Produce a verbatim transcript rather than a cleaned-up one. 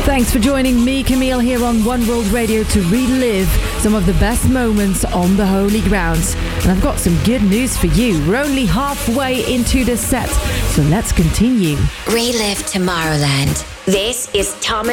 Thanks for joining me, Camille, here on One World Radio to relive some of the best moments on the holy grounds. And I've got some good news for you. We're only halfway into the set, so let's continue. Relive Tomorrowland. This is Thomas